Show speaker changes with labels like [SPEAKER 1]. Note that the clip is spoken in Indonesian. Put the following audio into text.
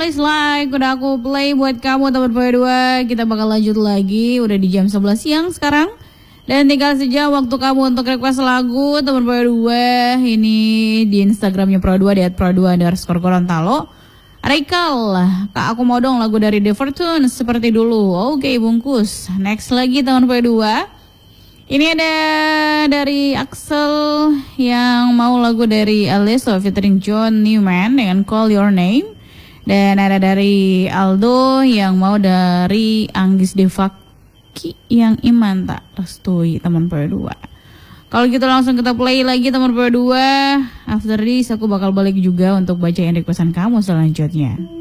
[SPEAKER 1] please like. Udah aku play buat kamu teman berdua. Kita bakal lanjut lagi. Udah di jam 11 siang sekarang. Dan tinggal saja waktu kamu untuk request lagu teman berdua. Ini di Instagramnya Pro2 di @pro2_Gorontalo. Raikal, Kak aku mau dong lagu dari The Fortune seperti dulu. Oke, bungkus. Next lagi teman berdua. Ini ada dari Axel yang mau lagu dari Alesso featuring John Newman dengan Call Your Name. Dan ada dari Aldo yang mau dari Anggis Devaki yang iman tak restui teman berdua. Kalau gitu langsung kita play lagi teman berdua. After this aku bakal balik juga untuk bacain requestan kamu selanjutnya.